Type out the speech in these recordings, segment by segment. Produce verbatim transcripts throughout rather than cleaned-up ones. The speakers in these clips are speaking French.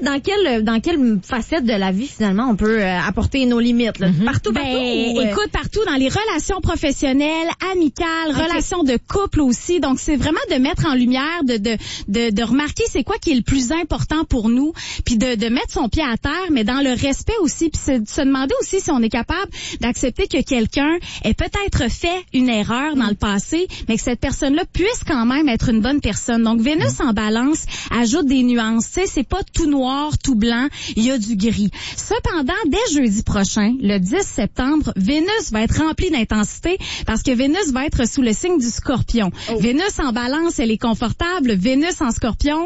dans quelle dans quelle facette de la vie finalement on peut euh, apporter nos limites là? Mm-hmm. Partout, partout. Ben, ou, euh... écoute, partout dans les relations professionnelles, amicales, okay. relations de couple aussi. Donc c'est vraiment de mettre en lumière, de de de, de remarquer c'est quoi qui est le plus important pour nous, puis de de mettre son pied à terre, mais dans le respect aussi, puis se, se demander aussi si on est capable d'accepter que quelqu'un ait peut-être fait une erreur dans le passé, mais que cette personne-là puisse quand même être une bonne personne. Donc Vénus en Balance ajoute des nuances. Tu sais, c'est pas tout noir, tout blanc, il y a du gris. Cependant, dès jeudi prochain, le dix septembre, Vénus va être remplie d'intensité parce que Vénus va être sous le signe du Scorpion. Oh. Vénus en Balance, elle est confortable. Vénus en Scorpion,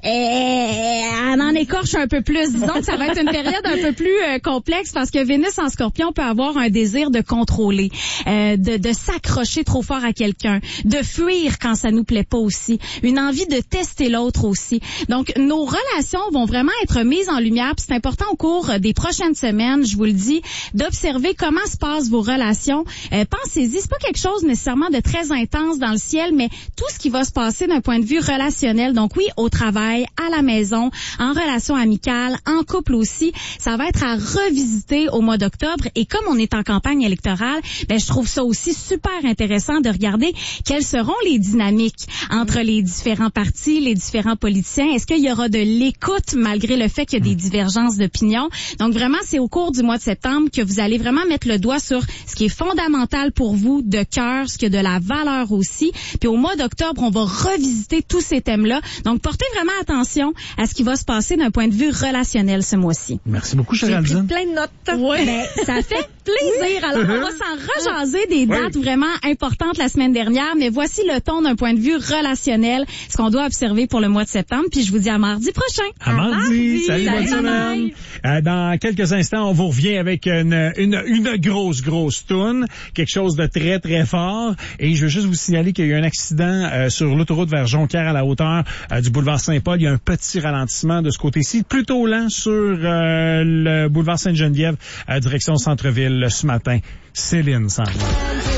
elle en écorche un peu plus. Disons que ça va être une période un peu plus euh, complexe parce que Vénus en Scorpion peut avoir un désir de contrôler, euh, de, de s'accrocher trop fort à quelqu'un, de fuir quand ça nous plaît pas aussi, une envie de tester l'autre aussi. Donc, nos relations vont vraiment être mises en lumière, puis c'est important au cours des prochaines semaines, je vous le dis, d'observer comment se passent vos relations. Euh, pensez-y, c'est pas quelque chose nécessairement de très intense dans le ciel, mais tout ce qui va se passer d'un point de vue relationnel. Donc oui, au travail, à la maison, en relation amicale, en couple aussi, ça va être à revisiter au mois d'octobre. Et comme on est en campagne électorale, ben je trouve ça aussi super intéressant de regarder quelles seront les dynamiques entre les différents partis, les différents politiciens. Est-ce qu'il y aura de l'écoute malgré le fait qu'il y a des divergences d'opinion? Donc vraiment, c'est au cours du mois de septembre que vous allez vraiment mettre le doigt sur ce qui est fondamental pour vous de cœur, ce qui a de la valeur aussi. Puis au mois d'octobre, on va revisiter tous ces thèmes-là. Donc portez vraiment attention à ce qui va se passer d'un point de vue relationnel ce mois-ci. Merci beaucoup, Charles. J'ai pris plein de notes. Oui. Ben, ça fait plaisir. Alors, on va s'en rejaser des dates oui. vraiment importantes la semaine dernière, mais voici le ton d'un point de vue relationnel, ce qu'on doit observer pour le mois de septembre, puis je vous dis à mardi prochain. À, à mardi. mardi. Salut, Salut, bonne semaine. Euh, dans quelques instants, on vous revient avec une, une, une grosse, grosse toune, quelque chose de très, très fort, et je veux juste vous signaler qu'il y a eu un accident euh, sur l'autoroute vers Jonquière à la hauteur euh, du boulevard Saint-Paul. Il y a un petit ralentissement de ce côté-ci, plutôt lent sur euh, le boulevard Sainte-Geneviève, euh, direction centre-ville ce matin. Céline s'en va.